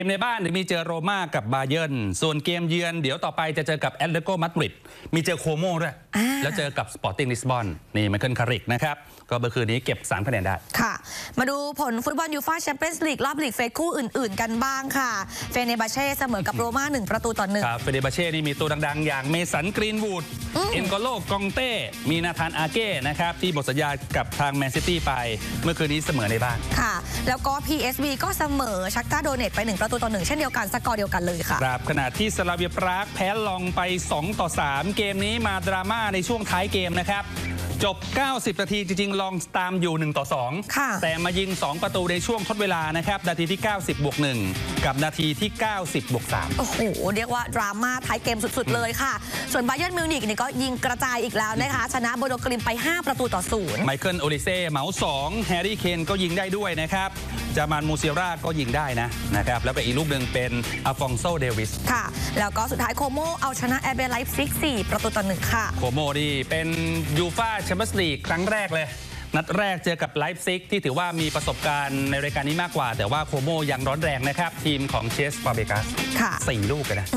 เกมในบ้านมีเจอโรม่ากับบาเยิร์นส่วนเกมเยือนเดี๋ยวต่อไปจะเจอกับแอตเลติโกมาดริดมีเจอโคโมด้วยแล้วเจอกับสปอร์ติ้งลิสบอนนี่ไมเคิลคาริกนะครับก็เมื่อคืนนี้เก็บ3คะแนนได้ค่ะมาดูผลฟุตบอลยูฟ่าแชมเปี้ยนส์ลีกรอบลีกเฟสคู่อื่นๆกันบ้างค่ะเฟเนบาเช่เสมอกับโรม่า1-1 ครับเฟเนบาเช่นี่มีตัวดังๆอย่างเมสันกรีนวูดเอ็นโกโลกองเต้มีนาธานอาเก้นะครับที่หมดสัญญากับทางแมนซิตี้ไปเมื่อคืนนี้เสมอในบ้านค่ะแล้วก็ PSV ก็เสมอชักตาโดเนตไป1-1เช่นเดียวกันสกอร์เดียวกันเลยค่ะครับขณะที่สลาเวียปรากแพ้ลองไป2-3เกมนี้มาดราม่าในช่วงท้ายเกมนะครับจบ90นาทีจริงๆลองตามอยู่1-2แต่มายิง2ประตูในช่วงทดเวลานะครับนาทีที่90+1กับนาทีที่90+3 โอ้โหเรียกว่าดราม่าท้ายเกมสุดๆเลยค่ะส่วนบาเยิร์นมิวนิกนี่ก็ยิงกระจายอีกแล้วนะคะชนะโบโดกลิมไป5-0ไมเคิลโอลิเซ่เหมา2แฮร์รี่เคนก็ยิงได้ด้วยนะครับจามานมูเซียร่าก็ยิงได้นะครับแล้วก็อีกลูกหนึ่งเป็นอัลฟองโซเดวิสค่ะแล้วก็สุดท้ายโคโมเอาชนะแอร์เบไลฟ์ซิก4-1ค่ะโคโมนี่เป็นยูฟ่าแชมเปี้ยนส์ลีกครั้งแรกเลยนัดแรกเจอกับไลฟ์ซิกที่ถือว่ามีประสบการณ์ในรายการนี้มากกว่าแต่ว่าโคโมยังร้อนแรงนะครับทีมของเชสฟาเบกัส4 ลูกเลยนะ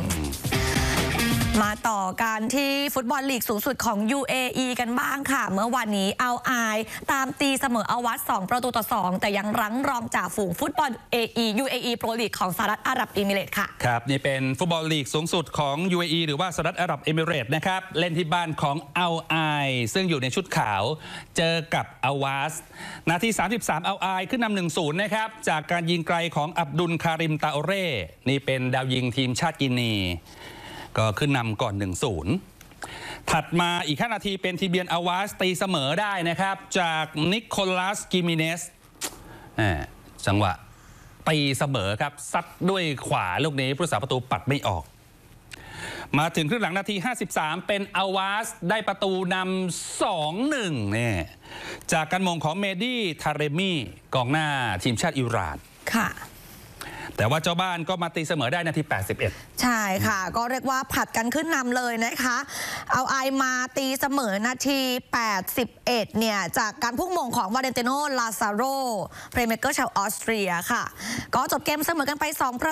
มาต่อกันที่ฟุตบอลลีกสูงสุดของ UAE กันบ้างค่ะเมื่อวันนี้อัลไอตามตีเสมออัลวัต2-2แต่ยังรั้งรองจ่าฝูงฟุตบอล UAE โปรลีกของสหรัฐอาหรับเอมิเรตส์ค่ะครับนี่เป็นฟุตบอลลีกสูงสุดของ UAE หรือว่าสหรัฐอาหรับเอมิเรตส์นะครับเล่นที่บ้านของอัลไอซึ่งอยู่ในชุดขาวเจอกับอัลวัตนาที33อัลไอขึ้นนำ 1-0 นะครับจากการยิงไกลของอับดุลคาริมตาโอเร่นี่เป็นดาวยิงทีมชาติกินีก็ขึ้นนำก่อน 1-0 ถัดมาอีก5นาทีเป็นทีเบียนอาวาสตีเสมอได้นะครับจากนิโคลัสกิมิเนสจังหวะตีเสมอครับซัดด้วยขวาลูกนี้ผู้รักษาประตูปัดไม่ออกมาถึงครึ่งหลังนาที53เป็นอาวาสได้ประตูนำ 2-1 เนี่ยจากการมงของเมดี้ทาเรมีกองหน้าทีมชาติอิหร่านค่ะแต่ว่าเจ้าบ้านก็มาตีเสมอได้นาที81 ใช่ค่ะก็เรียกว่าผัดกันขึ้นนำเลยนะคะเอาไอมาตีเสมอนาที81เนี่ยจากการพุ่งมงของวาเลนติโนลาซาโรเพลย์เมกเกอร์ชาวออสเตรียค่ะก็จบเกมเสมอกันไป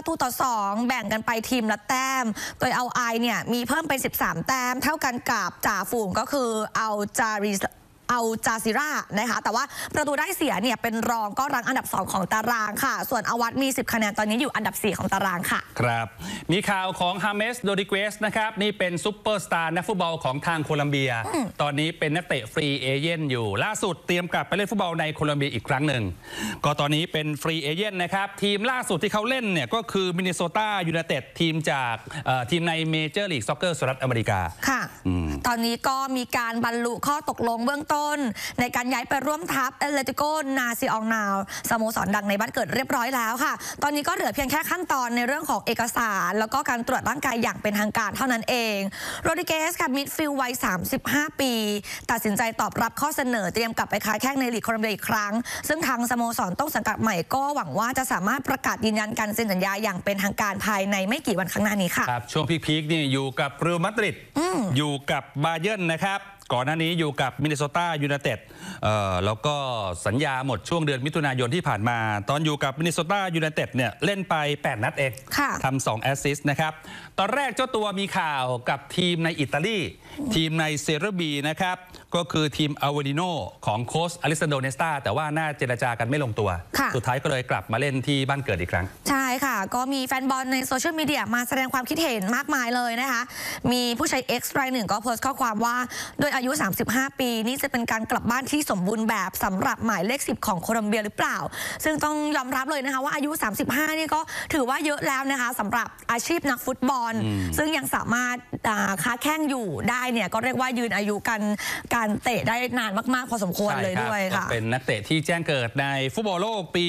2-2แบ่งกันไปทีมละแต้มโดยเอาไอเนี่ยมีเพิ่มเป็น13แต้มเท่ากันกับจ่าฝูงก็คือเอาจาซิรานะคะแต่ว่าประตูได้เสียเนี่ยเป็นรองก็รังอันดับ2ของตารางค่ะส่วนอวัตมี10คะแนนตอนนี้อยู่อันดับ4ของตารางค่ะครับมีข่าวของฮาเมสโดริเกสนะครับนี่เป็นซุปเปอร์สตาร์นักฟุตบอลของทางโคลัมเบียตอนนี้เป็นนักเตะฟรีเอเจนต์อยู่ล่าสุดเตรียมกลับไปเล่นฟุตบอลในโคลัมเบียอีกครั้งหนึ่งก็ตอนนี้เป็นฟรีเอเจนต์นะครับทีมล่าสุดที่เขาเล่นเนี่ยก็คือมินนิโซตายูไนเต็ดทีมจากทีมในเมเจอร์ลีกซ็อกเกอร์สหรัฐอเมริกาค่ะตอนนี้ก็มีการบรรลุข้อตกลงเบื้องต้นในการย้ายไปร่วมทัพแอตเลติโกนาซิอองนาวสโมสรดังในบ้านเกิดเรียบร้อยแล้วค่ะตอนนี้ก็เหลือเพียงแค่ขั้นตอนในเรื่องของเอกสารแล้วก็การตรวจร่างกายอย่างเป็นทางการเท่านั้นเองโรดริเกสค่ะมิดฟิลด์วัย35ปีตัดสินใจตอบรับข้อเสนอเตรียมกลับไปค้าแข้งในลีกโคลัมเบียอีกครั้งซึ่งทางสโมสรต้นสังกัดใหม่ก็หวังว่าจะสามารถประกาศยืนยันการเซ็นสัญญาอย่างเป็นทางการภายในไม่กี่วันข้างหน้านี้ค่ะครับช่วงพีคๆนี่อยู่กับเรอัลมาดริดอยู่กับบาเยิร์นนะครับก่อนหน้านี้อยู่กับมินนิโซตายูไนเต็ดแล้วก็สัญญาหมดช่วงเดือนมิถุนายนที่ผ่านมาตอนอยู่กับมินนิโซตายูไนเต็ดเนี่ยเล่นไป8นัดเองทำ2แอสซิสต์นะครับตอนแรกเจ้าตัวมีข่าวกับทีมในอิตาลีทีมในเซเรียบีนะครับก็คือทีมอาวาดิโนของโค้ชอลิซานโดเนสตาแต่ว่าน่าเจรจากันไม่ลงตัวสุดท้ายก็เลยกลับมาเล่นที่บ้านเกิดอีกครั้งใช่ค่ะก็มีแฟนบอลในโซเชียลมีเดียมาแสดงความคิดเห็นมากมายเลยนะคะมีผู้ใช้ X รายหนึ่งก็โพสต์ข้อความว่าโดยอายุ35ปีนี่จะเป็นการกลับบ้านที่สมบูรณ์แบบสำหรับหมายเลข10ของโคลัมเบียหรือเปล่าซึ่งต้องยอมรับเลยนะคะว่าอายุ35นี่ก็ถือว่าเยอะแล้วนะคะสำหรับอาชีพนักฟุตบอลซึ่งยังสามารถค้าแข้งอยู่ได้เนี่ยก็เรียกว่ายืนอายุการเตะได้นานมากๆพอสมควรเลยด้วยค่ะเป็นนักเตะที่แจ้งเกิดในฟุตบอลโลกปี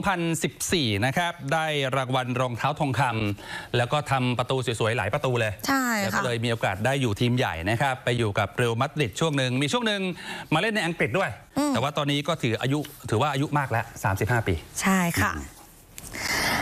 2014 นะครับได้รางวัลรองเท้าทองคำแล้วก็ทำประตูสวยๆหลายประตูเลยใช่แล้วก็เลยมีโอกาสได้อยู่ทีมใหญ่นะครับไปอยู่กับเรอัลมาดริดช่วงหนึ่งมีช่วงหนึ่งมาเล่นในอังกฤษด้วยแต่ว่าตอนนี้ก็ถือว่าอายุมากแล้ว35 ปีใช่ค่ะ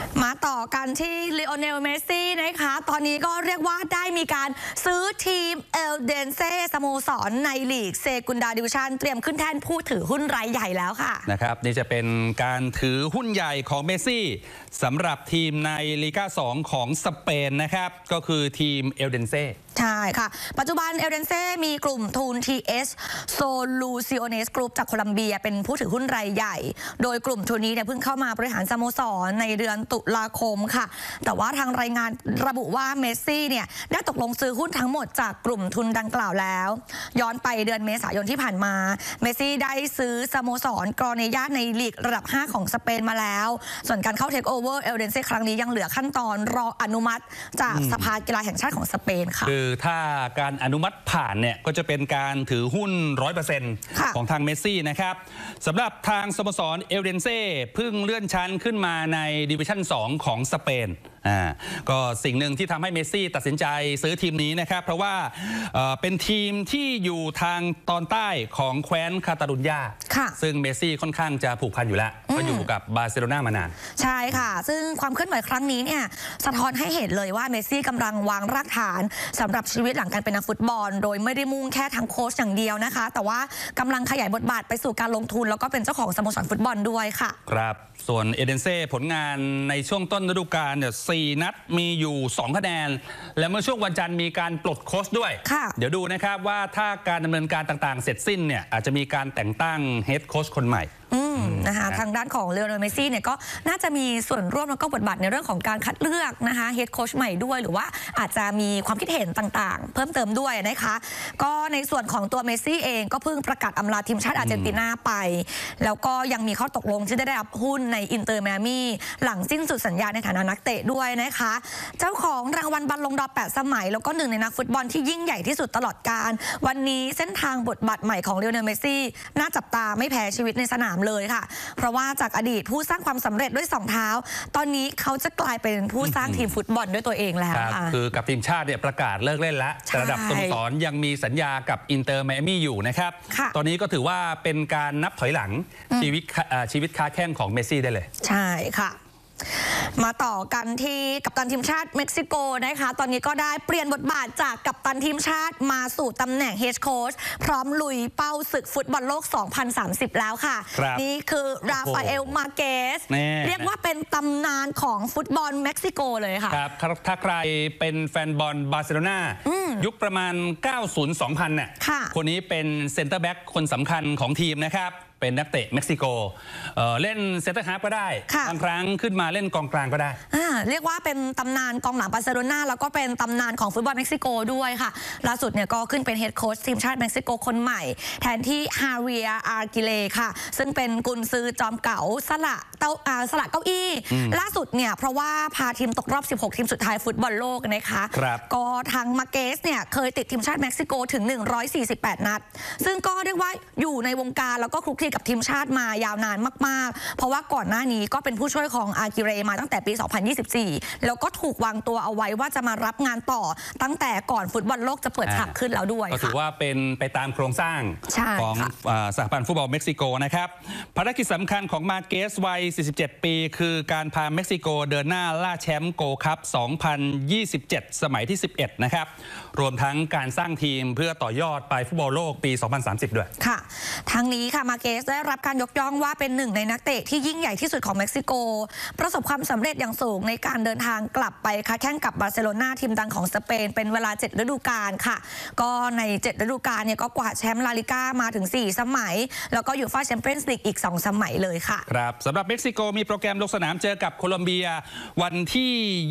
มาต่อกันที่ลีโอเนล เมสซี่นะคะตอนนี้ก็เรียกว่าได้มีการซื้อทีมเอลเดนเซ่สโมสรในลีกเซกุนดาดิวิชั่นเตรียมขึ้นแท่นผู้ถือหุ้นรายใหญ่แล้วค่ะนะครับนี่จะเป็นการถือหุ้นใหญ่ของเมสซี่สำหรับทีมในลีกา2ของสเปนนะครับก็คือทีมเอลเดนเซ่ใช่ค่ะปัจจุบันเอลเดนเซ่มีกลุ่มทุน TS Soluciones Group จากโคลัมเบียเป็นผู้ถือหุ้นรายใหญ่โดยกลุ่มทุนนี้เนี่ยเพิ่งเข้ามาบริหารสโมสรในเดือนตุลาคมค่ะแต่ว่าทางรายงานระบุว่าเมสซี่เนี่ยได้ตกลงซื้อหุ้นทั้งหมดจากกลุ่มทุนดังกล่าวแล้วย้อนไปเดือนเมษายนที่ผ่านมาเมสซี่ได้ซื้อสโมสรกรเนย่าในลีกระดับ5ของสเปนมาแล้วส่วนการเข้าเทคโอเวอร์เอลเดนเซ่ครั้งนี้ยังเหลือขั้นตอนรออนุมัติจากสภากีฬาแห่งชาติของสเปนค่ะคือถ้าการอนุมัติผ่านเนี่ยก็จะเป็นการถือหุ้น 100% ของทางเมสซี่นะครับสำหรับทางสโมสรเอลเดนเซ่เพิ่งเลื่อนชั้นขึ้นมาในดิวิชั่น2ของสเปนก็สิ่งหนึ่งที่ทำให้เมสซี่ตัดสินใจซื้อทีมนี้นะครับเพราะว่าเป็นทีมที่อยู่ทางตอนใต้ของแคว้นคาตาลุญญาซึ่งเมสซี่ค่อนข้างจะผูกพันอยู่แล้วเพราะอยู่กับบาร์เซโลนามานานใช่ค่ะซึ่งความเคลื่อนไหวครั้งนี้เนี่ยสะท้อนให้เห็นเลยว่าเมสซี่กำลังวางรากฐานสำหรับชีวิตหลังการเป็นนักฟุตบอลโดยไม่ได้มุ่งแค่ทางโค้ชอย่างเดียวนะคะแต่ว่ากำลังขยายบทบาทไปสู่การลงทุนแล้วก็เป็นเจ้าของสโมสรฟุตบอลด้วยค่ะครับส่วนเอเดนเซ่ผลงานในช่วงต้นฤดูกาลเนี่ย4 นัดมีอยู่2 คะแนนและเมื่อช่วงวันจันทร์มีการปลดโค้ชด้วยเดี๋ยวดูนะครับว่าถ้าการดำเนินการต่างๆเสร็จสิ้นเนี่ยอาจจะมีการแต่งตั้งเฮดโค้ชคนใหม่นะคะทางด้านของเลโอเนล เมสซี่เนี่ยก็น่าจะมีส่วนร่วมแล้วก็บทบาทในเรื่องของการคัดเลือกนะคะเฮดโค้ชใหม่ด้วยหรือว่าอาจจะมีความคิดเห็นต่างๆเพิ่มเติมด้วยนะคะก็ในส่วนของตัวเมสซี่เองก็เพิ่งประกาศอำลาทีมชาติอาร์เจนตินาไปแล้วก็ยังมีข้อตกลงที่ได้รับหุ้นในอินเตอร์ไมอามี่หลังสิ้นสุดสัญญาในฐานะนักเตะด้วยนะคะเจ้าของรางวัลบัลลงดอร์8 สมัยแล้วก็หนึ่งในนักฟุตบอลที่ยิ่งใหญ่ที่สุดตลอดกาลวันนี้เส้นทางบทบาทใหม่ของเลโอเนล เมสซี่น่าจับตาไม่แพ้ชีวิตในสนามเลยค่ะเพราะว่าจากอดีตผู้สร้างความสำเร็จด้วย2 เท้าตอนนี้เขาจะกลายเป็นผู้สร้างทีมฟุตบอลด้วยตัวเองแล้วคือกับทีมชาติเนี่ยประกาศเลิกเล่นแล้วแต่ระดับสโมสรยังมีสัญญากับอินเตอร์ไมอามี่อยู่นะครับตอนนี้ก็ถือว่าเป็นการนับถอยหลังชีวิตค้าแข้งของเมสซี่ได้เลยใช่ค่ะมาต่อกันที่กัปตันทีมชาติเม็กซิโกนะคะตอนนี้ก็ได้เปลี่ยนบทบาทจากกัปตันทีมชาติมาสู่ตำแหน่งเฮดโค้ชพร้อมลุยเป้าศึกฟุตบอลโลก 2030 แล้วค่ะนี่คือราฟาเอล มาเกสเรียกว่าเป็นตำนานของฟุตบอลเม็กซิโกเลยค่ะครับถ้าใครเป็นแฟนบอลบาร์เซโลนายุคประมาณ 90-2000 น่ะคนนี้เป็นเซ็นเตอร์แบ็กคนสำคัญของทีมนะครับเป็นนักเตะเม็กซิโกเล่นเซนเตอร์ฮาล์ฟก็ได้บางครั้งขึ้นมาเล่นกองกลางก็ได้เรียกว่าเป็นตำนานกองหลังบาร์เซโลนาแล้วก็เป็นตำนานของฟุตบอลเม็กซิโกด้วยค่ะล่าสุดเนี่ยก็ขึ้นเป็นเฮดโค้ชทีมชาติเม็กซิโกคนใหม่แทนที่ฮาเวีย อาร์กิเลค่ะซึ่งเป็นกุนซือจอมเก๋าสละเก้าอี้ล่าสุดเนี่ยเพราะว่าพาทีมตกรอบ16 ทีมสุดท้ายฟุตบอลโลกนะคะก็ทางมาเกสเนี่ยเคยติดทีมชาติเม็กซิโกถึง148 นัดซึ่งก็เรียกว่าอยู่ในวงการแล้วก็คลุกคลีกับทีมชาติมายาวนานมากๆเพราะว่าก่อนหน้านี้ก็เป็นผู้ช่วยของอากิเรมาตั้งแต่ปี 2024 แล้วก็ถูกวางตัวเอาไว้ว่าจะมารับงานต่อตั้งแต่ก่อนฟุตบอลโลกจะเปิดฉากขึ้นแล้วด้วยก็ถือว่าเป็นไปตามโครงสร้างของสหพันธ์ฟุตบอลเม็กซิโกนะครับภารกิจสำคัญของมาเกสวัย 47 ปีคือการพาเม็กซิโกเดินหน้าล่าแชมป์โกลคัพ 2027 สมัยที่ 11 นะครับรวมทั้งการสร้างทีมเพื่อต่อยอดไปฟุตบอลโลกปี 2030 ด้วยค่ะทั้งนี้ค่ะมาเกสได้รับการยกย่องว่าเป็นหนึ่งในนักเตะที่ยิ่งใหญ่ที่สุดของเม็กซิโกประสบความสำเร็จอย่างสูงในการเดินทางกลับไปค้าแข่งกับบาร์เซโลนาทีมดังของสเปนเป็นเวลา7 ฤดูกาลค่ะก็ใน7 ฤดูกาลเนี่ยก็กวาดแชมป์ลาลิก้ามาถึง4 สมัยแล้วก็ยูฟ่าแชมเปี้ยนส์ลีกอีก2 สมัยเลยค่ะครับสำหรับเม็กซิโกมีโปรแกรมลงสนามเจอกับโคลอมเบียวันที่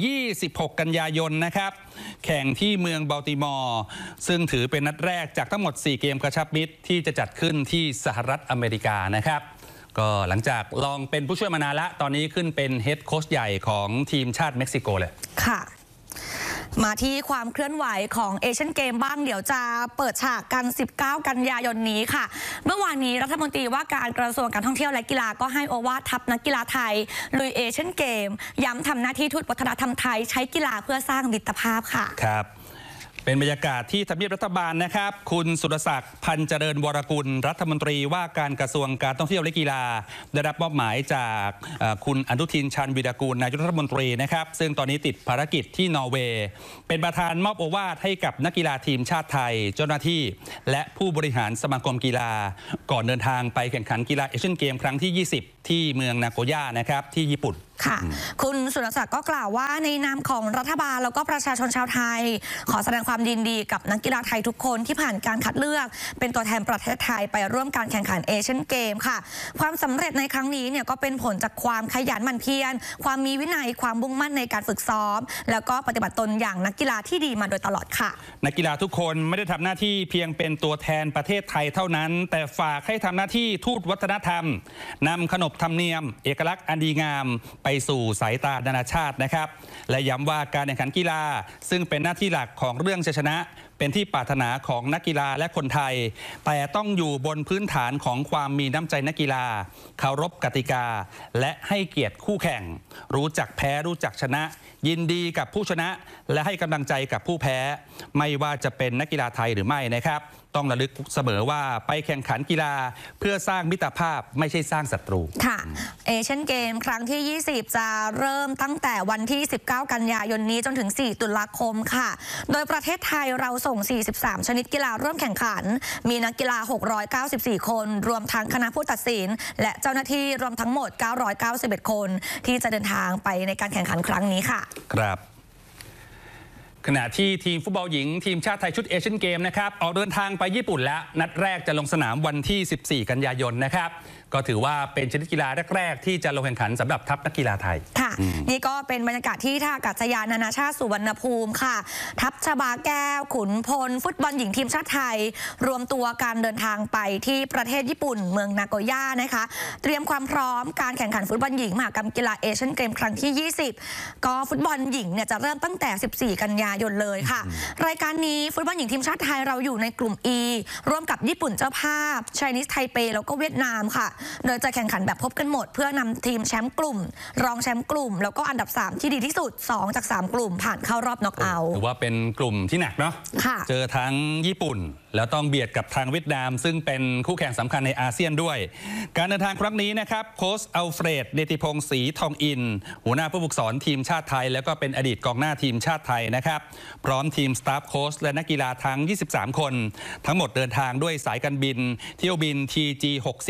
26 กันยายนนะครับแข่งที่เมืองบัลติมอร์ซึ่งถือเป็นนัดแรกจากทั้งหมด4 เกมกระชับมิตรที่จะจัดขึ้นที่สหรัฐอเมริกานะครับก็หลังจากลองเป็นผู้ช่วยมานานละตอนนี้ขึ้นเป็นเฮดโค้ชใหญ่ของทีมชาติเม็กซิโกเลยค่ะมาที่ความเคลื่อนไหวของเอเชียนเกมบ้างเดี๋ยวจะเปิดฉากกัน19 กันยายนนี้ค่ะเมื่อวานนี้รัฐมนตรีว่าการกระทรวงการท่องเที่ยวและกีฬาก็ให้โอวาททัพนักกีฬาไทยลุยเอเชียนเกมย้ำทำหน้าที่ทูตวัฒนธรรมไทยใช้กีฬาเพื่อสร้างมิตรภาพค่ะครับเเป็นบรรยากาศที่ทำเนียบรัฐบาลนะครับคุณสุรศักดิ์พันเจริญวรกุลรัฐมนตรีว่าการกระทรวงการท่องเที่ยวและกีฬาได้รับมอบหมายจากคุณอนุทินชาญวีรกูลนายกรัฐมนตรีนะครับซึ่งตอนนี้ติดภารกิจที่นอร์เวย์เป็นประธานมอบโอวาทให้กับนักกีฬาทีมชาติไทยเจ้าหน้าที่และผู้บริหารสมาคมกีฬาก่อนเดินทางไปแข่งขันกีฬาเอเชียนเกมครั้งที่20ที่เมืองนาโกย่านะครับที่ญี่ปุ่นค่ะคุณสุรศักดิ์ก็กล่าวว่าในนามของรัฐบาลแล้วก็ประชาชนชาวไทยขอแสดงความยินดีกับนักกีฬาไทยทุกคนที่ผ่านการคัดเลือกเป็นตัวแทนประเทศไทยไปร่วมการแข่งขันเอเชียนเกมค่ะความสำเร็จในครั้งนี้เนี่ยก็เป็นผลจากความขยันหมั่นเพียรความมีวินัยความมุ่งมั่นในการฝึกซ้อมแล้วก็ปฏิบัติตนอย่างนักกีฬาที่ดีมาโดยตลอดค่ะนักกีฬาทุกคนไม่ได้ทำหน้าที่เพียงเป็นตัวแทนประเทศไทยเท่านั้นแต่ฝากให้ทำหน้าที่ทูตวัฒนธรรมนำขนบธรรมเนียมเอกลักษณ์อันดีงามไปสู่สายตานานาชาตินะครับและย้ำว่าการแข่งขันกีฬาซึ่งเป็นหน้าที่หลักของเรื่องชัยชนะเป็นที่ปรารถนาของนักกีฬาและคนไทยแต่ต้องอยู่บนพื้นฐานของความมีน้ำใจนักกีฬาเคารพกติกาและให้เกียรติคู่แข่งรู้จักแพ้รู้จักชนะยินดีกับผู้ชนะและให้กำลังใจกับผู้แพ้ไม่ว่าจะเป็นนักกีฬาไทยหรือไม่นะครับต้องระลึกเสมอว่าไปแข่งขันกีฬาเพื่อสร้างมิตรภาพไม่ใช่สร้างศัตรูค่ะเอเชียนเกมครั้งที่20จะเริ่มตั้งแต่วันที่19กันยายนนี้จนถึง4ตุลาคมค่ะโดยประเทศไทยเราส่ง43ชนิดกีฬาร่วมแข่งขันมีนักกีฬา694คนรวมทั้งคณะผู้ตัดสินและเจ้าหน้าที่รวมทั้งหมด991คนที่จะเดินทางไปในการแข่งขันครั้งนี้ค่ะครับขณะที่ทีมฟุตบอลหญิงทีมชาติไทยชุดเอเชียนเกมนะครับออกเดินทางไปญี่ปุ่นแล้วนัดแรกจะลงสนามวันที่14กันยายนนะครับก็ถือว่าเป็นชนิดกีฬาแรกๆที่จะลงแข่งขันสำหรับทัพนักกีฬาไทยค่ะนี่ก็เป็นบรรยากาศที่ท่าอากาศยานนานาชาติสุวรรณภูมิค่ะทัพชบาแก้วขุนพลฟุตบอลหญิงทีมชาติไทยรวมตัวการเดินทางไปที่ประเทศญี่ปุ่นเมืองนาโกย่านะคะเตรียมความพร้อมการแข่งขันฟุตบอลหญิงมหกรรมกีฬาเอเชียนเกมครั้งที่20ก็ฟุตบอลหญิงเนี่ยจะเริ่มตั้งแต่14กันยายนเลยค่ะรายการนี้ฟุตบอลหญิงทีมชาติไทยเราอยู่ในกลุ่ม E ร่วมกับญี่ปุ่นเจ้าภาพไชนีสไทเปแล้วก็เวียดนามค่ะโดยจะแข่งขันแบบพบกันหมดเพื่อนำทีมแชมป์กลุ่มรองแชมป์กลุ่มแล้วก็อันดับ3ที่ดีที่สุด2จาก3กลุ่มผ่านเข้ารอบน็อกเอาท์ถือว่าเป็นกลุ่มที่หนักเนาะเจอทั้งญี่ปุ่นแล้วต้องเบียดกับทางเวียดนามซึ่งเป็นคู่แข่งสำคัญในอาเซียนด้วยการเดินทางครั้งนี้นะครับโค้ชอัลเฟรดเดติพงศ์ศรีทองอินหัวหน้าผู้ฝึกสอนทีมชาติไทยแล้วก็เป็นอดีตกองหน้าทีมชาติไทยนะครับพร้อมทีมสตาฟโค้ชและนักกีฬาทั้ง23คนทั้งหมดเดินทางด้วยสายการบินเที่ยวบิน TG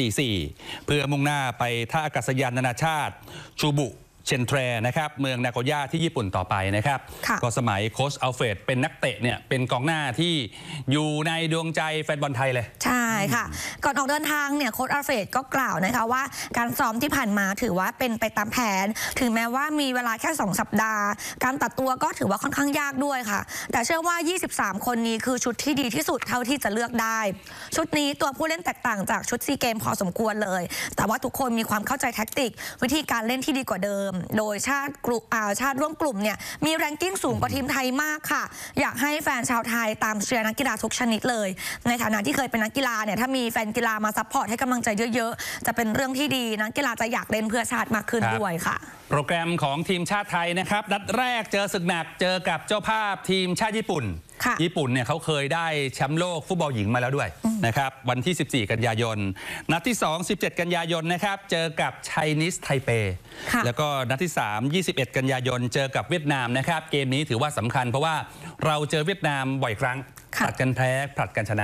644เพื่อมุ่งหน้าไปท่าอากาศยานนานาชาติชูบุเชนเทรนะครับเมืองนาโกย่าที่ญี่ปุ่นต่อไปนะครับก็สมัยโค้ชอัลเฟรดเป็นนักเตะเนี่ยเป็นกองหน้าที่อยู่ในดวงใจแฟนบอลไทยเลยใช่ค่ะก่อนออกเดินทางเนี่ยโค้ชอัลเฟรดก็กล่าวนะคะว่าการซ้อมที่ผ่านมาถือว่าเป็นไปตามแผนถึงแม้ว่ามีเวลาแค่2สัปดาห์การตัดตัวก็ถือว่าค่อนข้างยากด้วยค่ะแต่เชื่อว่า23คนนี้คือชุดที่ดีที่สุดเท่าที่จะเลือกได้ชุดนี้ตัวผู้เล่นแตกต่างจากชุดซีเกมพอสมควรเลยแต่ว่าทุกคนมีความเข้าใจแทคติกวิธีการเล่นที่ดีกว่าเดิมโดยชาติร่วมกลุ่มเนี่ยมีแรงกิ้งสูงกว่าทีมไทยมากค่ะอยากให้แฟนชาวไทยตามเชียร์นักกีฬาทุกชนิดเลยในฐานะที่เคยเป็นนักกีฬาเนี่ยถ้ามีแฟนกีฬามาซัพพอร์ตให้กำลังใจเยอะๆจะเป็นเรื่องที่ดีนักกีฬาจะอยากเล่นเพื่อชาติมากขึ้นด้วยค่ะโปรแกรมของทีมชาติไทยนะครับนัดแรกเจอศึกหนักเจอกับเจ้าภาพทีมชาติญี่ปุ่นญี่ปุ่นเนี่ยเขาเคยได้แชมป์โลกฟุตบอลหญิงมาแล้วด้วยนะครับวันที่14กันยายนนัดที่2 17กันยายนนะครับเจอกับไชนีสไทเปแล้วก็นัดที่3 21กันยายนเจอกับเวียดนามนะครับเกมนี้ถือว่าสำคัญเพราะว่าเราเจอเวียดนามบ่อยครั้งผลัดกันแพ้ผลัดกันชนะ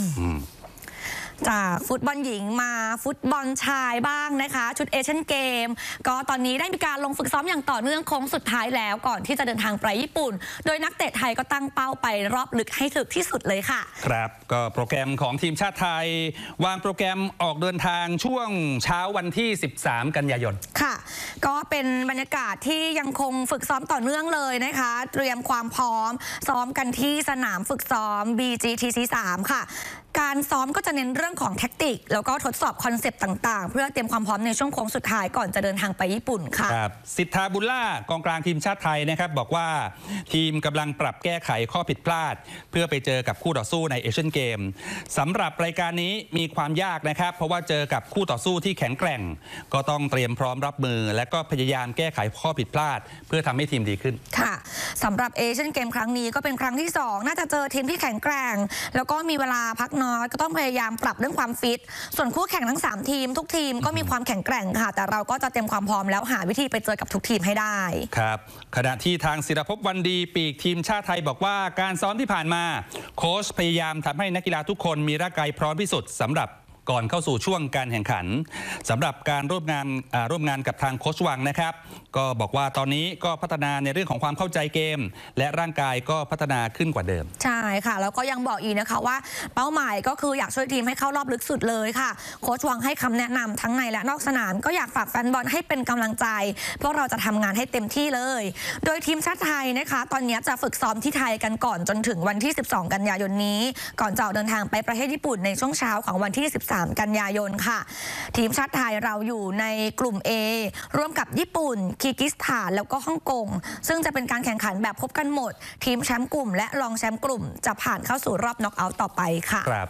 จากฟุตบอลหญิงมาฟุตบอลชายบ้างนะคะชุดเอเชียนเกมก็ตอนนี้ได้มีการลงฝึกซ้อมอย่างต่อเนื่องโค้งสุดท้ายแล้วก่อนที่จะเดินทางไปญี่ปุ่นโดยนักเตะไทยก็ตั้งเป้าไปรอบลึกให้ถึกที่สุดเลยค่ะครับก็โปรแกรมของทีมชาติไทยวางโปรแกรมออกเดินทางช่วงเช้าวันที่13กันยายนค่ะก็เป็นบรรยากาศที่ยังคงฝึกซ้อมต่อเนื่องเลยนะคะเตรียมความพร้อมซ้อมกันที่สนามฝึกซ้อม BGTC 3ค่ะการซ้อมก็จะเน้นเรื่องของแท็กติกแล้วก็ทดสอบคอนเซปต์ต่างๆเพื่อเตรียมความพร้อมในช่วงโค้งสุดท้ายก่อนจะเดินทางไปญี่ปุ่นค่ะครับสิทธาบุญล่ากองกลางทีมชาติไทยนะครับบอกว่าทีมกำลังปรับแก้ไขข้อผิดพลาดเพื่อไปเจอกับคู่ต่อสู้ในเอเชียนเกมสำหรับรายการนี้มีความยากนะครับเพราะว่าเจอกับคู่ต่อสู้ที่แข็งแกร่งก็ต้องเตรียมพร้อมรับมือและก็พยายามแก้ไขข้อผิดพลาดเพื่อทำให้ทีมดีขึ้นค่ะสำหรับเอเชียนเกมครั้งนี้ก็เป็นครั้งที่2น่าจะเจอทีมที่แข็งแกร่งแล้วก็มีเวลาพักน้อยก็ต้องพยายามปรับเรื่องความฟิตส่วนคู่แข่งทั้ง3ทีมทุกทีมก็มีความแข็งแกร่งค่ะแต่เราก็จะเตรียมความพร้อมแล้วหาวิธีไปเจอกับทุกทีมให้ได้ครับขณะที่ทางศิรภพวันดีปีกทีมชาติไทยบอกว่าการซ้อมที่ผ่านมาโค้ชพยายามทำให้นักกีฬาทุกคนมีร่างกายพร้อมที่สุดสำหรับก่อนเข้าสู่ช่วงการแข่งขันสำหรับการร่วมงานกับทางโค้ชวังนะครับก็บอกว่าตอนนี้ก็พัฒนาในเรื่องของความเข้าใจเกมและร่างกายก็พัฒนาขึ้นกว่าเดิมใช่ค่ะแล้วก็ยังบอกอีกนะคะว่าเป้าหมายก็คืออยากช่วยทีมให้เข้ารอบลึกสุดเลยค่ะโค้ชวังให้คำแนะนำทั้งในและนอกสนามก็อยากฝากแฟนบอลให้เป็นกำลังใจเพราะเราจะทำงานให้เต็มที่เลยโดยทีมชาติไทยนะคะตอนนี้จะฝึกซ้อมที่ไทยกันก่อนจนถึงวันที่12กันยายนนี้ก่อนจะเดินทางไปประเทศญี่ปุ่นในช่วงเช้าของวันที่13กันยายนค่ะทีมชาติไทยเราอยู่ในกลุ่ม A ร่วมกับญี่ปุ่นคีร์กิสถานแล้วก็ฮ่องกงซึ่งจะเป็นการแข่งขันแบบพบกันหมดทีมแชมป์กลุ่มและรองแชมป์กลุ่มจะผ่านเข้าสู่รอบน็อกเอาท์ต่อไปค่ะครับ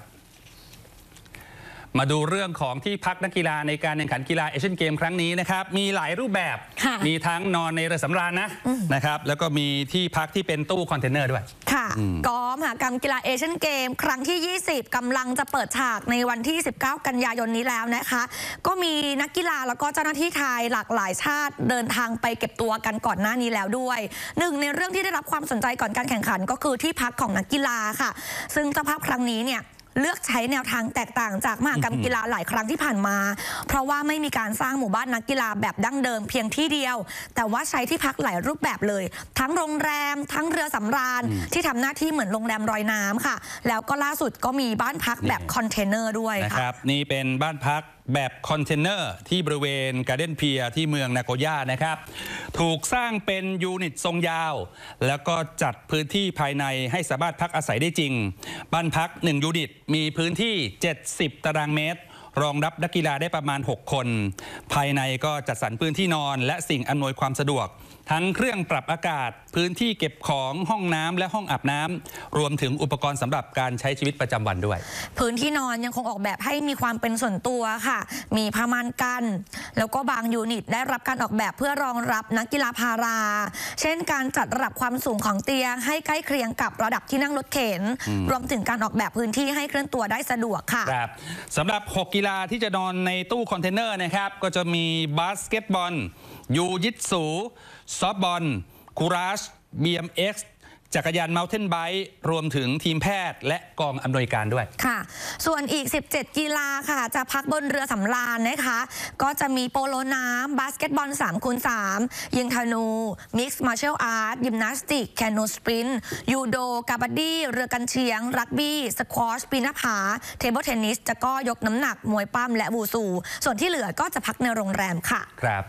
มาดูเรื่องของที่พักนักกีฬาในการแข่งขันกีฬาเอเชียนเกมครั้งนี้นะครับมีหลายรูปแบบมีทั้งนอนในเรือสำราญนะครับแล้วก็มีที่พักที่เป็นตู้คอนเทนเนอร์ด้วยค่ะกอมหกรรมกีฬาเอเชียนเกมครั้งที่20กำลังจะเปิดฉากในวันที่19กันยายนนี้แล้วนะคะก็มีนักกีฬาแล้วก็เจ้าหน้าที่ไทยหลากหลายชาติเดินทางไปเก็บตัวกันก่อนหน้านี้แล้วด้วยหนึ่งในเรื่องที่ได้รับความสนใจก่อนการแข่งขันก็คือที่พักของนักกีฬาค่ะซึ่งเจ้าภาพครั้งนี้เนี่ยเลือกใช้แนวทางแตกต่างจากมหกรรมกีฬาหลายครั้งที่ผ่านมาเพราะว่าไม่มีการสร้างหมู่บ้านนักกีฬาแบบดั้งเดิมเพียงที่เดียวแต่ว่าใช้ที่พักหลายรูปแบบเลยทั้งโรงแรมทั้งเรือสำราญที่ทำหน้าที่เหมือนโรงแรมลอยน้ำค่ะแล้วก็ล่าสุดก็มีบ้านพักแบบคอนเทนเนอร์ด้วยค่ะนะครับนี่เป็นบ้านพักแบบคอนเทนเนอร์ที่บริเวณการ์เด้นเพียร์ที่เมืองนาโกย่านะครับถูกสร้างเป็นยูนิตทรงยาวแล้วก็จัดพื้นที่ภายในให้สามารถพักอาศัยได้จริงบ้านพัก1ยูนิตมีพื้นที่70ตารางเมตรรองรับนักกีฬาได้ประมาณ6คนภายในก็จัดสรรพื้นที่นอนและสิ่งอำนวยความสะดวกทั้งเครื่องปรับอากาศพื้นที่เก็บของห้องน้ำและห้องอาบน้ำรวมถึงอุปกรณ์สำหรับการใช้ชีวิตประจำวันด้วยพื้นที่นอนยังคงออกแบบให้มีความเป็นส่วนตัวค่ะมีผ้าม่านกั้นแล้วก็บางยูนิตได้รับการออกแบบเพื่อรองรับนักกีฬาพาราเช่นการจัดระดับความสูงของเตียงให้ใกล้เคียงกับระดับที่นั่งรถเข็นรวมถึงการออกแบบพื้นที่ให้เคลื่อนตัวได้สะดวกค่ะครับสำหรับ6กีฬาที่จะนอนในตู้คอนเทนเนอร์นะครับก็จะมีบาสเกตบอลยูยิตสูซอฟต์บอลคูราช BMX จักรยานเมาน์เทนไบค์รวมถึงทีมแพทย์และกองอำนวยการด้วยค่ะส่วนอีก17กีฬาค่ะจะพักบนเรือสำราญนะคะก็จะมีโปโลน้ำบาสเกตบอล 3x3 ยิงธนูมิกซ์มาร์เชลอาร์ตยิมนาสติกแคนูสปรินต์ยูโดกาบาดี้เรือกันเชียงรักบี้สควอชปีนหน้าผาเทเบิลเทนนิสจะก็ยกน้ำหนักมวยปั้มและวูซูส่วนที่เหลือก็จะพักในโรงแรมค่ะครับ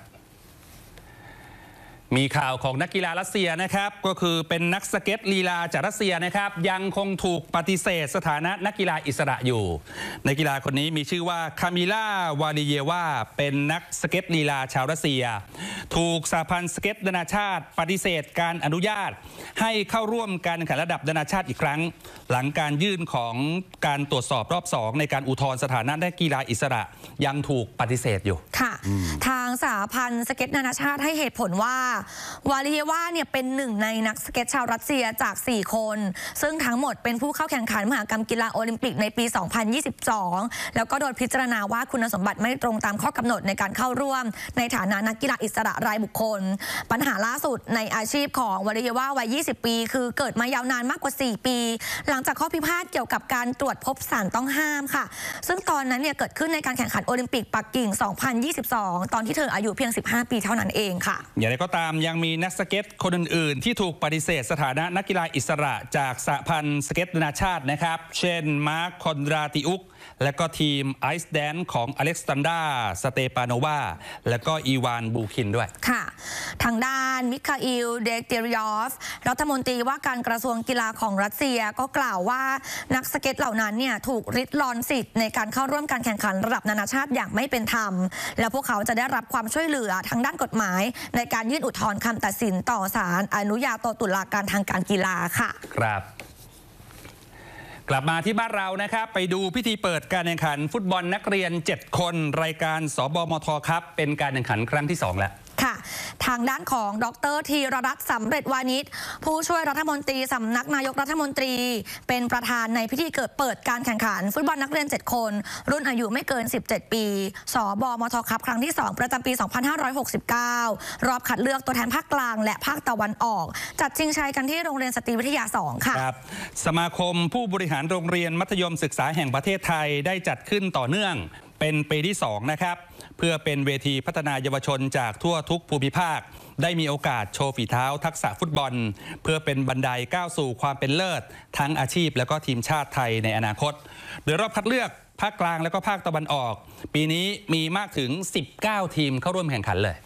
มีข่าวของนักกีฬารัสเซียนะครับก็คือเป็นนักสเก็ตลีลาจากรัสเซียนะครับยังคงถูกปฏิเสธสถานะนักกีฬาอิสระอยู่นักกีฬาคนนี้มีชื่อว่าคามิล่าวาลิเยวาเป็นนักสเก็ตลีลาชาวรัสเซียถูกสหพันธ์สเก็ตนานาชาติปฏิเสธการอนุญาตให้เข้าร่วมการแข่งขันระดับนานาชาติอีกครั้งหลังการยื่นของการตรวจสอบรอบ2ในการอุทธรณ์สถานะนักกีฬาอิสระยังถูกปฏิเสธอยู่ค่ะทางสหพันธ์สเก็ตนานาชาติให้เหตุผลว่าวาลีเยวาเนี่ยเป็นหนึ่งในนักสเก็ตชาวรัสเซียจาก4คนซึ่งทั้งหมดเป็นผู้เข้าแข่งขันมหกรรมกีฬาโอลิมปิกในปี 2022 แล้วก็โดนพิจารณาว่าคุณสมบัติไม่ตรงตามข้อกำหนดในการเข้าร่วมในฐานะนักกีฬาอิสระรายบุคคลปัญหาล่าสุดในอาชีพของวาลีเยวาวัย 20 ปีคือเกิดมายาวนานมากกว่า 4 ปีหลังจากข้อพิพาทเกี่ยวกับการตรวจพบสารต้องห้ามค่ะซึ่งตอนนั้นเนี่ยเกิดขึ้นในการแข่งขันโอลิมปิกปักกิ่ง 2022 ตอนที่เธออายุเพียง 15 ปีเท่านั้นเองค่ะอย่างไรก็ตามยังมีนักสเก็ตคนอื่นๆที่ถูกปฏิเสธสถานะนักกีฬาอิสระจากสหพันธ์สเก็ตนานาชาตินะครับเช่นมาร์ค คอนดราติอุกและก็ทีมไอซ์แดนของอเล็กซานดราสเตปานโนวาและก็อีวานบูคินด้วยค่ะทางด้านมิคาอิลเดกเตริยอฟรัฐมนตรีว่าการกระทรวงกีฬาของรัสเซียก็กล่าวว่านักสเก็ตเหล่านั้นเนี่ยถูกริดรอนสิทธิ์ในการเข้าร่วมการแข่งขันระดับนานาชาติอย่างไม่เป็นธรรมและพวกเขาจะได้รับความช่วยเหลือทางด้านกฎหมายในการยื่นอุทธรณ์คำตัดสินต่อศาลอนุญาโตตุลาการทางการกีฬาค่ะครับกลับมาที่บ้านเรานะครับไปดูพิธีเปิดการแข่งขันฟุตบอลนักเรียน7คนรายการสบมทครับเป็นการแข่งขันครั้งที่2แล้วค่ะทางด้านของดร.ธีรรัตน์สำเร็จวานิชผู้ช่วยรัฐมนตรีสำนักนายกรัฐมนตรีเป็นประธานในพิธีเปิดการแข่งขันฟุตบอลนักเรียน7คนรุ่นอายุไม่เกิน17ปีสบมทครับครั้งที่2ประจำปี2569รอบคัดเลือกตัวแทนภาคกลางและภาคตะวันออกจัดชิงชัยกันที่โรงเรียนสตรีวิทยา2ค่ะครับสมาคมผู้บริหารโรงเรียนมัธยมศึกษาแห่งประเทศไทยได้จัดขึ้นต่อเนื่องเป็นปีที่2นะครับเพื่อเป็นเวทีพัฒนายาวชนจากทั่วทุกภูมิภาคได้มีโอกาสโชว์ฝีเท้าทักษะฟุตบอลเพื่อเป็นบันไดก้าวสู่ความเป็นเลิศทั้งอาชีพและก็ทีมชาติไทยในอนาคตโดยรอบคัดเลือกภาคกลางและก็ภาคตะวันออกปีนี้มีมากถึง19ทีมเข้าร่วมแข่งขันเลย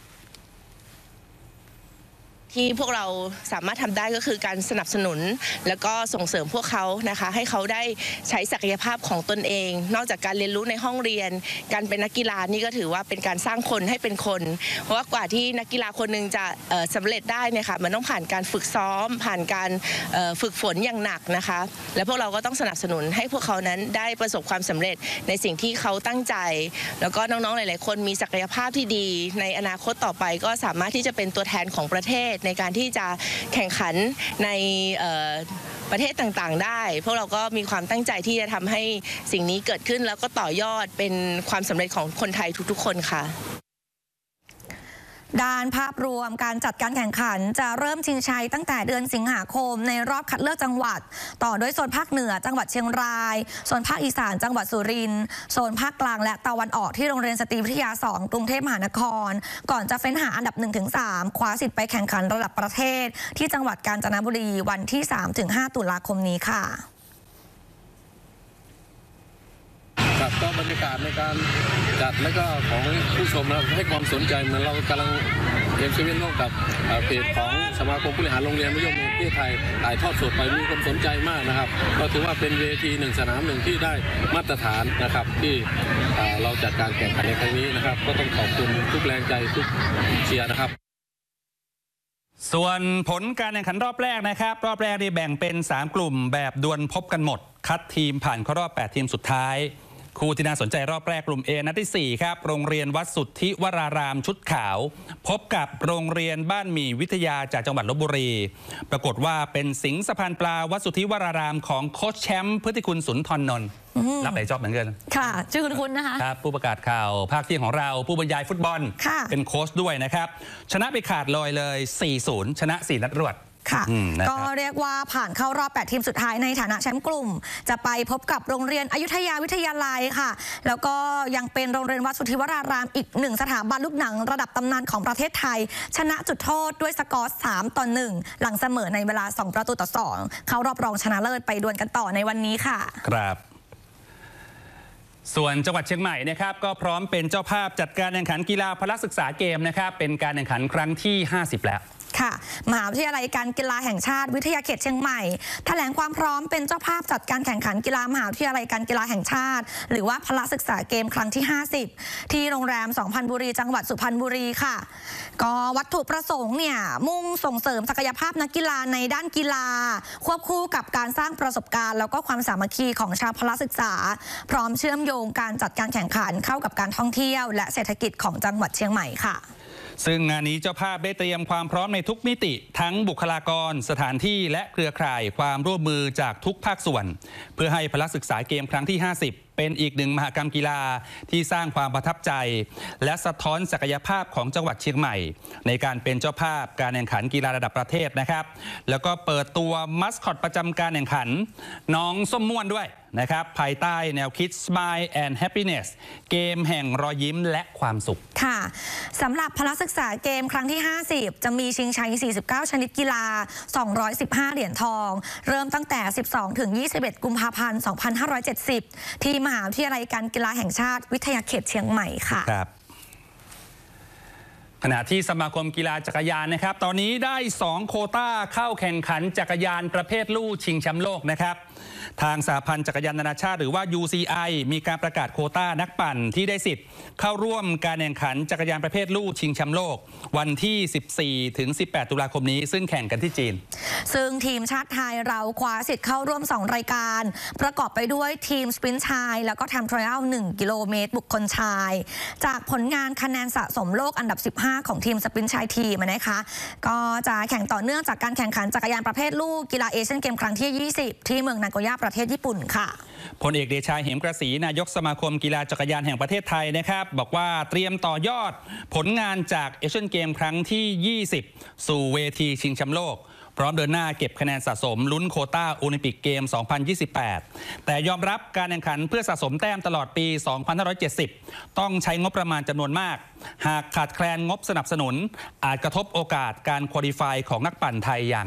ที่พวกเราสามารถทำได้ก็คือการสนับสนุนแล้วก็ส่งเสริมพวกเขานะคะให้เขาได้ใช้ศักยภาพของตนเองนอกจากการเรียนรู้ในห้องเรียนการเป็นนักกีฬานี่ก็ถือว่าเป็นการสร้างคนให้เป็นคนเพราะว่ากว่าที่นักกีฬาคนหนึ่งจะสำเร็จได้เนี่ยค่ะมันต้องผ่านการฝึกซ้อมผ่านการฝึกฝนอย่างหนักนะคะและพวกเราก็ต้องสนับสนุนให้พวกเขานั้นได้ประสบความสำเร็จในสิ่งที่เขาตั้งใจแล้วก็น้องๆหลายๆคนมีศักยภาพที่ดีในอนาคตต่อไปก็สามารถที่จะเป็นตัวแทนของประเทศในการที่จะแข่งขันในประเทศต่างๆได้พวกเราก็มีความตั้งใจที่จะทำให้สิ่งนี้เกิดขึ้นแล้วก็ต่อยอดเป็นความสำเร็จของคนไทยทุกๆคนค่ะด้านภาพรวมการจัดการแข่งขันจะเริ่มชิงชัยตั้งแต่เดือนสิงหาคมในรอบคัดเลือกจังหวัดต่อด้วยโซนภาคเหนือจังหวัดเชียงรายโซนภาคอีสานจังหวัดสุรินทร์โซนภาคกลางและตะวันออกที่โรงเรียนสตรีวิทยา2กรุงเทพมหานครก่อนจะเฟ้นหาอันดับ 1-3 คว้าสิทธิ์ไปแข่งขันระดับประเทศที่จังหวัดกาญจนบุรีวันที่ 3-5 ตุลาคมนี้ค่ะครับก็บรรยากาศในการจัดและก็ของผู้ชมนะให้ความสนใจเหมือนเรากำลังเกมชีวิตร่วมกับเพจของสมาคมผู้บริหารโรงเรียนมัธยมในประเทศไทยถ่ายทอดสดไปมีคนสนใจมากนะครับก็ถือว่าเป็นเวที1สนาม1ที่ได้มาตรฐานนะครับที่เราจัดการแข่งขันในครั้งนี้นะครับก็ต้องขอบคุณทุกแรงใจทุกเชียร์นะครับส่วนผลการแข่งขันรอบแรกนะครับรอบแรกได้แบ่งเป็น3กลุ่มแบบดวลพบกันหมดคัดทีมผ่านเข้ารอบ8ทีมสุดท้ายคู่ที่น่าสนใจรอบแรกกลุ่ม A นัดที่4ครับโรงเรียนวัดสุทธิวรารามชุดขาวพบกับโรงเรียนบ้านหมี่วิทยาจากจังหวัดลพบุรีปรากฏว่าเป็นสิงห์สะพานปลาวัดสุทธิวรารามของโค้ชแชมป์พฤติคุณสุนทรนนท์รับหลายจอบเหมือนกันค่ะชื่อคุณนะคะครับผู้ประกาศข่าวภาคเที่ยงของเราผู้บรรยายฟุตบอลเป็นโค้ชด้วยนะครับชนะไปขาดลอยเลย 4-0 ชนะ4นัดรวดค่ะก็เรียกว่าผ่านเข้ารอบ8ทีมสุดท้ายในฐานะแชมป์กลุ่มจะไปพบกับโรงเรียนอยุธยาวิทยาลัยค่ะแล้วก็ยังเป็นโรงเรียนวัดสุทธิวรารามอีก1สถาบันลูกหนังระดับตำนานของประเทศไทยชนะจุดโทษด้วยสกอร์3-1หลังเสมอในเวลา2-2เข้ารอบรองชนะเลิศไปดวลกันต่อในวันนี้ค่ะครับส่วนจังหวัดเชียงใหม่นะครับก็พร้อมเป็นเจ้าภาพจัดการแข่งขันกีฬาพละศึกษาเกมนะครับเป็นการแข่งขันครั้งที่50แล้วค่ะมหาวิทยาลัยการกีฬาแห่งชาติวิทยาเขตเชียงใหม่แถลงความพร้อมเป็นเจ้าภาพจัดการแข่งขันกีฬามหาวิทยาลัยการกีฬาแห่งชาติหรือว่าพละศึกษาเกมครั้งที่50ที่โรงแรม2,000 บุรีจังหวัดสุพรรณบุรีค่ะก็วัตถุประสงค์เนี่ยมุ่งส่งเสริมศักยภาพนักกีฬาในด้านกีฬาควบคู่กับการสร้างประสบการณ์แล้วก็ความสามัคคีของชาวพละศึกษาพร้อมเชื่อมโยงการจัดการแข่งขันเข้ากับการท่องเที่ยวและเศรษฐกิจของจังหวัดเชียงใหม่ค่ะซึ่งงานนี้เจ้าภาพได้เตรียมความพร้อมในทุกมิติทั้งบุคลากรสถานที่และเครือข่ายความร่วมมือจากทุกภาคส่วนเพื่อให้พละศึกษาเกมครั้งที่50เป็นอีกหนึ่งมหกรรมกีฬาที่สร้างความประทับใจและสะท้อนศักยภาพของจังหวัดเชียงใหม่ในการเป็นเจ้าภาพการแข่งขันกีฬาระดับประเทศนะครับแล้วก็เปิดตัวมัสคอตประจำการแข่งขันน้องส้มม่วนด้วยนะครับภายใต้แนวคิด Smile and Happiness เกมแห่งรอยยิ้มและความสุขค่ะสำหรับพละศึกษาเกมครั้งที่ 50 จะมีชิงชัย 49 ชนิดกีฬา 215 เหรียญทอง เริ่มตั้งแต่ 12 ถึง 21 กุมภาพันธ์ 2570 ที่มหาวิทยาลัยการกีฬาแห่งชาติวิทยาเขตเชียงใหม่ค่ะขณะที่สมาคมกีฬาจักรยานนะครับตอนนี้ได้2โควต้าเข้าแข่งขันจักรยานประเภทลู่ชิงแชมป์โลกนะครับทางสหพันธ์จักรยานนานาชาติหรือว่า UCI มีการประกาศโควต้านักปั่นที่ได้สิทธิ์เข้าร่วมการแข่งขันจักรยานประเภทลู่ชิงแชมป์โลกวันที่ 14 ถึง 18 ตุลาคมนี้ซึ่งแข่งกันที่จีนซึ่งทีมชาติไทยเราคว้าสิทธิ์เข้าร่วม2รายการประกอบไปด้วยทีมสปรินต์ชายแล้วก็ทำทริอัล1กิโลเมตรบุคคลชายจากผลงานคะแนนสะสมโลกอันดับ 15 ของทีมสปรินต์ชายทีมนะคะก็จะแข่งต่อเนื่องจากการแข่งขันจักรยานประเภทลู่กีฬาเอเชียนเกมครั้งที่ 20 ที่เมืองนาโกย่าประเทศญี่ปุ่นค่ะพลเอกเดชา เหมกระศรีนายกสมาคมกีฬาจักรยานแห่งประเทศไทยนะครับบอกว่าเตรียมต่อยอดผลงานจากเอเชียนเกมครั้งที่ 20 สู่เวทีชิงแชมป์โลกพร้อมเดินหน้าเก็บคะแนนสะสมลุ้นโควต้าโอลิมปิกเกม 2028 แต่ยอมรับการแข่งขันเพื่อสะสมแต้มตลอดปี 2570 ต้องใช้งบประมาณจำนวนมากหากขาดแคลนงบสนับสนุนอาจกระทบโอกาสการควอลิฟายของนักปั่นไทยอย่าง